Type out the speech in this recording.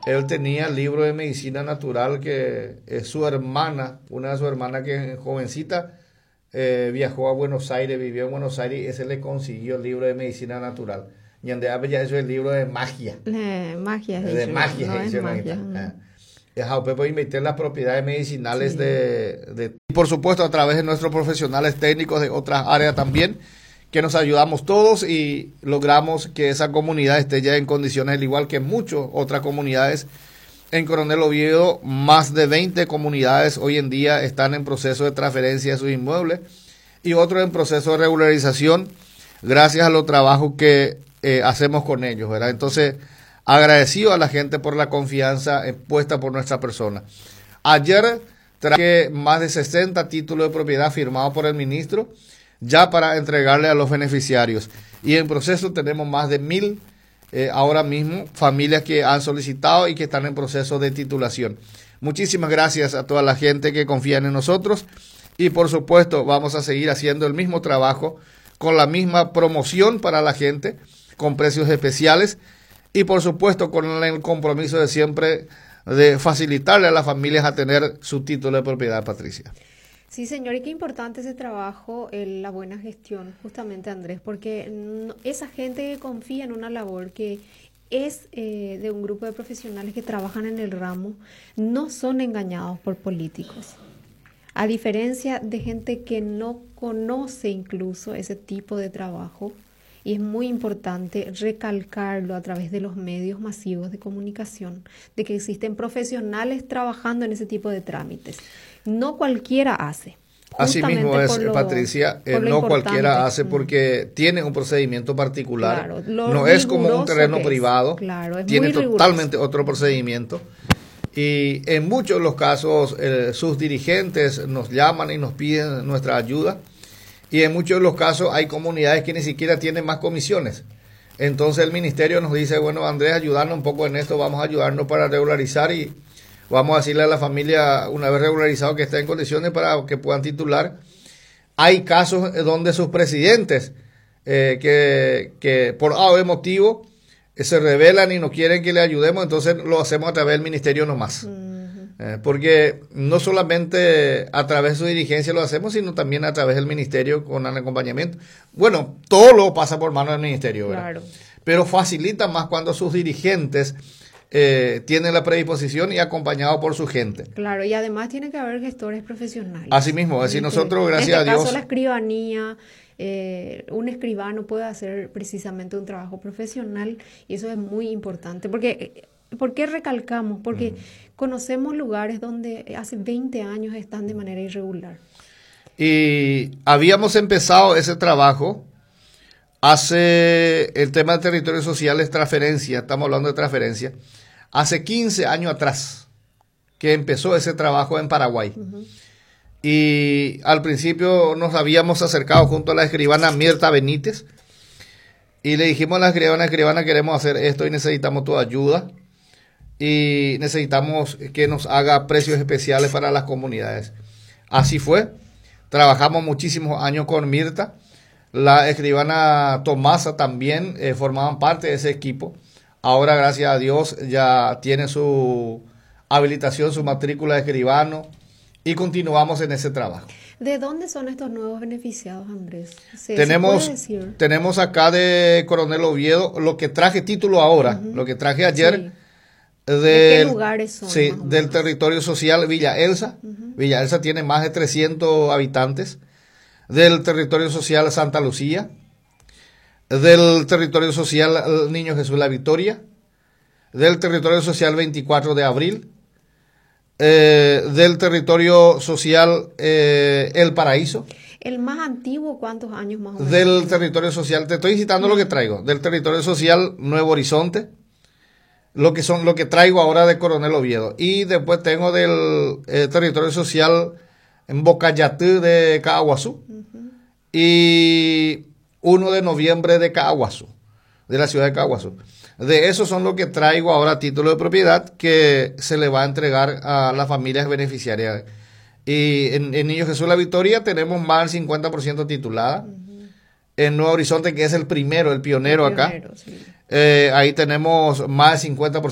Él tenía el libro de medicina natural que su hermana, una de sus hermanas que es jovencita, viajó a Buenos Aires, vivió en Buenos Aires y ese le consiguió el libro de medicina natural. Y donde ya eso es el libro de magia. Magia, De magia, no es magia. Puede invertir las propiedades medicinales sí. Y por supuesto a través de nuestros profesionales técnicos de otras áreas también, que nos ayudamos todos y logramos que esa comunidad esté ya en condiciones, al igual que muchas otras comunidades. En Coronel Oviedo, más de 20 comunidades hoy en día están en proceso de transferencia de sus inmuebles y otros en proceso de regularización, gracias a los trabajos que hacemos con ellos, ¿verdad? Entonces, agradecido a la gente por la confianza puesta por nuestra persona. Ayer traje más de 60 títulos de propiedad firmados por el ministro, ya para entregarle a los beneficiarios. Y en proceso tenemos más de 1000 ahora mismo familias que han solicitado y que están en proceso de titulación. Muchísimas gracias a toda la gente que confía en nosotros y por supuesto vamos a seguir haciendo el mismo trabajo con la misma promoción para la gente, con precios especiales y por supuesto con el compromiso de siempre de facilitarle a las familias a tener su título de propiedad, Patricia. Sí, señor, y qué importante ese trabajo, la buena gestión, justamente, Andrés, porque esa gente que confía en una labor que es de un grupo de profesionales que trabajan en el ramo, no son engañados por políticos. A diferencia de gente que no conoce incluso ese tipo de trabajo, y es muy importante recalcarlo a través de los medios masivos de comunicación, de que existen profesionales trabajando en ese tipo de trámites. No cualquiera hace. Así mismo es, Patricia, no cualquiera hace porque tiene un procedimiento particular, claro, no es como un terreno privado, claro, tiene totalmente otro procedimiento. Y en muchos de los casos sus dirigentes nos llaman y nos piden nuestra ayuda. Y en muchos de los casos hay comunidades que ni siquiera tienen más comisiones. Entonces el ministerio nos dice, bueno, Andrés, ayudarnos un poco en esto, vamos a ayudarnos para regularizar y vamos a decirle a la familia, una vez regularizado, que está en condiciones para que puedan titular. Hay casos donde sus presidentes, que por A o B motivo, se rebelan y no quieren que le ayudemos, entonces lo hacemos a través del ministerio nomás. Porque no solamente a través de su dirigencia lo hacemos, sino también a través del ministerio con el acompañamiento. Bueno, todo lo pasa por mano del ministerio, ¿verdad? Claro. Pero facilita más cuando sus dirigentes tienen la predisposición y acompañado por su gente. Claro, y además tiene que haber gestores profesionales. Así mismo, es decir, nosotros, gracias a Dios... En este caso, la escribanía, un escribano puede hacer precisamente un trabajo profesional y eso es muy importante, porque... ¿Por qué recalcamos? Porque conocemos lugares donde hace 20 años están de manera irregular. Y habíamos empezado ese trabajo hace, el tema de territorios sociales, transferencia, estamos hablando de transferencia, hace 15 años atrás que empezó ese trabajo en Paraguay. Y al principio nos habíamos acercado junto a la escribana Mirta Benítez y le dijimos a la escribana, queremos hacer esto y necesitamos tu ayuda. Y necesitamos que nos haga precios especiales para las comunidades. Así fue. Trabajamos muchísimos años con Mirta. La escribana Tomasa también formaban parte de ese equipo. Ahora, gracias a Dios, ya tiene su habilitación, su matrícula de escribano y continuamos en ese trabajo. ¿De dónde son estos nuevos beneficiados, Andrés? Tenemos acá de Coronel Oviedo, lo que traje título ahora, lo que traje ayer. Sí. ¿De qué lugares son? Sí, del territorio social Villa Elsa. Villa Elsa tiene más de 300 habitantes. Del territorio social Santa Lucía. Del territorio social Niño Jesús La Victoria. Del territorio social 24 de abril. Del territorio social El Paraíso. ¿El más antiguo cuántos años más o menos? Del territorio social, te estoy citando lo que traigo. Del territorio social Nuevo Horizonte. Lo que traigo ahora de Coronel Oviedo. Y después tengo del territorio social en Bocayatú de Caaguazú. Y 1 de noviembre de Caaguazú, de la ciudad de Caaguazú. De esos son los que traigo ahora a título de propiedad que se le va a entregar a las familias beneficiarias. Y en Niño Jesús La Victoria tenemos más del 50% titulada. En Nuevo Horizonte, que es el primero, el pionero acá. Sí. Ahí tenemos más del 50%.